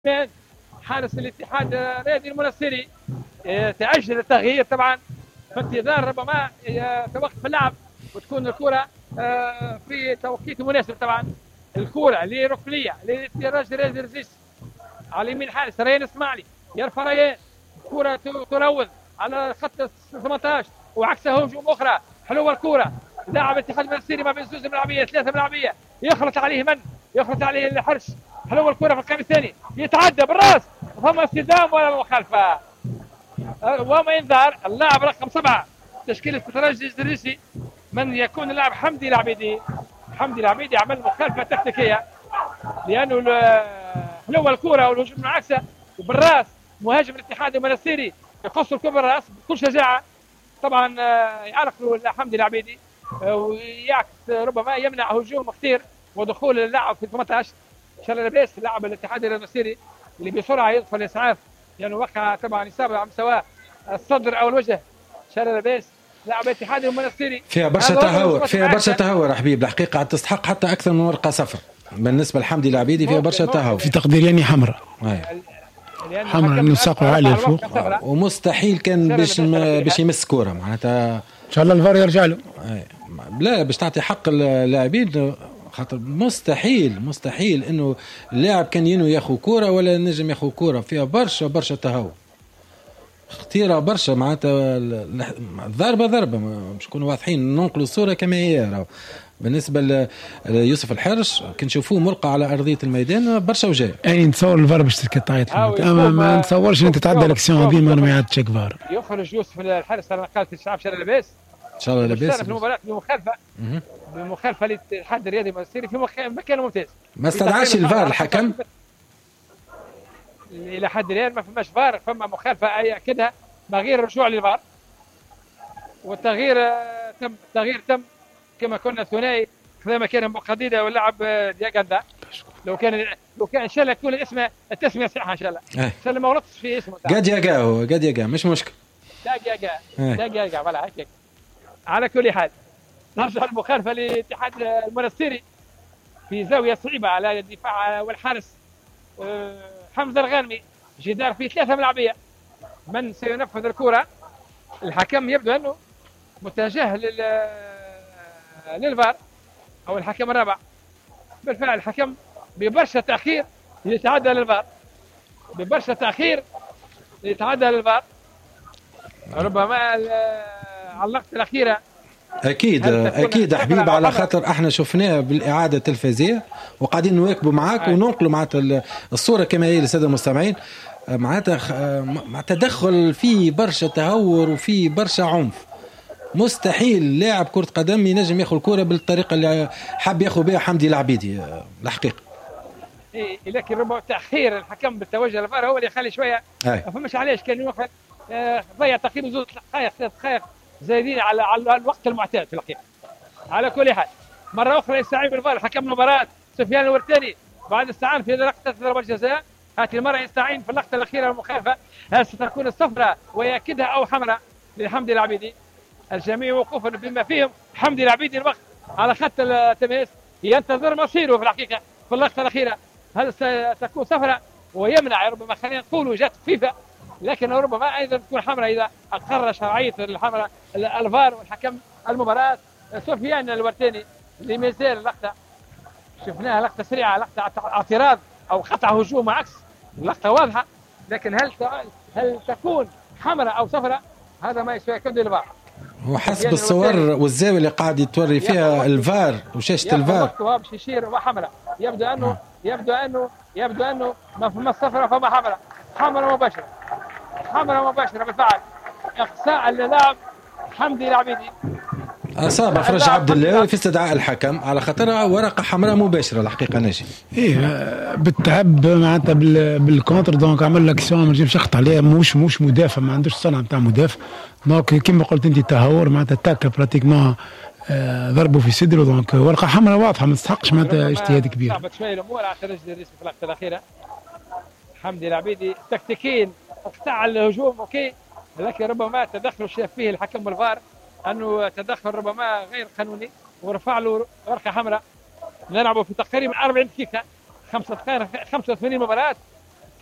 حارس الاتحاد الرياضي المنصري تأجل التغيير طبعا في انتظار ربما توقف اللعب وتكون الكرة في توقيت مناسب. طبعا الكرة لركنية للاتراج الرياضي على يمين حارس ريان اسماعيلي، يرفع ريان، كرة تروض على خط 18 وعكسها هجوم اخرى. حلوه الكرة، لاعب الاتحاد المنصري ما بين زوز ملعبيه ثلاثه ملعبيه، يخلط عليه من؟ يخلط عليه الحرش. حلوه الكرة في القائم الثاني، يتعدى بالراس، فما اصطدام ولا مخالفه وما انذار. اللاعب رقم 7 تشكيله الترجي الجريسي من يكون اللاعب حمدي العبيدي. حمدي العبيدي عمل مخالفه تكتيكيه لانه حلوه الكرة والهجوم العكسه وبالراس مهاجم الاتحاد المنصري يقص الكرة بالراس بكل شجاعه. طبعا يعرف حمدي العبيدي ويعكس ربما يمنع هجوم خطير ودخول اللاعب في 18 شلال لاباس لاعب الاتحاد المنصري اللي بسرعه يدخل الاسعاف لانه وقع طبعا اصابه على مستوى الصدر او الوجه. شلال لاباس لاعب الاتحاد المنصري فيها برشا تهور، فيها برشا تهور حبيب الحقيقه، تستحق حتى اكثر من ورقه صفر بالنسبه لحمدي العبيدي. فيها برشا تهور في تقدير يعني حمراء حمراء انه ساقه عاليه فوق ومستحيل كان باش يمس كوره معناتها. ان شاء الله الفار يرجع له. لا باش تعطي حق اللاعبين خاطر مستحيل انه اللاعب كان ينوي ياخذ كوره ولا نجم ياخذ كوره. فيها برشا تهور خطيره برشا معناتها. ضربه مش نكونوا واضحين ننقلوا الصوره كما هي. بالنسبه ليوسف الحرش كي نشوفوه ملقى على ارضيه الميدان برشا وجاي يعني نتصور الفار باش تعيط، اما ما نتصورش ان انت تعدى الاكسيون هذه ما يعدش فار. يخرج يوسف الحرش على قاله الشعب شلال لاباس ان شاء الله لاباس في المباراه بمخالفه للاتحاد الرياضي المنصري في مكان ممتاز. ما استدعاش الفار الحكم الى حد الان ما فماش فار، فما مخالفه ياكدها ما غير الرجوع للفار. والتغيير تم كما كنا ثنائي خذا مكان مقديده واللعب دياغاندا. لو كان ان شاء الله تكون التسميه صحيحه ان شاء الله. ان شاء الله ما غلطش في اسمه. قد يقع مش مشكل. دقيقة فوالا هيك. على كل حال نرجع المخالفه للاتحاد المنصري في زاويه صعيبه على الدفاع والحارس حمزه الغانمي، جدار في ثلاثه ملعبيه. من سينفذ الكره؟ الحكم يبدو انه متجه للفار او الحكم الرابع. بالفعل الحكم ببرشا تاخير يتعدى للفار، ربما على اللقطه الاخيره. اكيد حبيب، على خاطر احنا شفناه بالاعاده التلفزيونيه وقاعدين نواكبوا معاك وننقلوا معناتها الصوره كما هي للساده المستمعين. معناتها مع تدخل فيه برشا تهور وفيه برشا عنف. مستحيل لاعب كرة قدم ينجم ياخذ الكرة بالطريقة اللي حاب ياخذ بها حمدي العبيدي الحقيقة. لكن ربما تأخير الحكم بالتوجه للفار هو اللي يخلي شوية ما فهمش علاش كان يوقف ضيع تقريبا 2 دقائق 3 دقائق زايدين على الوقت المعتاد في الحقيقة. على كل حال مرة أخرى يستعين بالفار حكم المباراة سفيان الورتاني بعد استعان في لقطة ضربة الجزاء. هذه المرة يستعين في اللقطة الأخيرة المخالفة، هل ستكون الصفراء ويأكدها أو حمراء لحمدي العبيدي؟ الجميع وقوفا بما فيهم حمدي العبيدي الوقت على خط التماس ينتظر مصيره في الحقيقة في اللقطة الأخيرة. هل ستكون صفراء ويمنع ربما خلينا نقول جات خفيفة، لكن ربما أيضا تكون حمراء إذا أقر شرعية الحمراء الفار والحكم المباراة سفيان الورتاني اللي ما زال اللقطة شفناها لقطة سريعة، لقطة اعتراض أو قطع هجوم عكس، لقطة واضحة. لكن هل تكون حمراء أو صفراء هذا ما يكون للفار. وحسب الصور والزاويه اللي قاعد يتوري فيها الفار وشاشه الفار باش يشير وحمراء. يبدو انه ما فما صفراء فما حمراء مباشره بالفعل. اقصاء اللاعب حمدي العبيدي اصاب فرج عبد الله في استدعاء الحكم على خاطرها ورقه حمراء مباشره الحقيقه ناجي. بالتعب معناتها بالكونتر دونك عمل لاكسيون ما نجمش يخطئ عليه. مش مدافع، ما عندوش صنعه نتاع مدافع. دونك كيما قلت انت تهور معناتها تاكا براتيكمون ضربه في صدره. دونك ورقه حمراء واضحه ما تستحقش معناتها اجتهاد كبير. صعبت شويه الامور على خرج الرئيس في اللقطه الاخيره. حمدي العبيدي تكتيكيا اقطع الهجوم اوكي، لكن ربما تدخل شاف فيه الحكم والفار انه تدخل ربما غير قانوني ورفع له ورقه حمراء. نلعبوا في تقريبا 40 دقيقه 5 دقائق 85 مباراه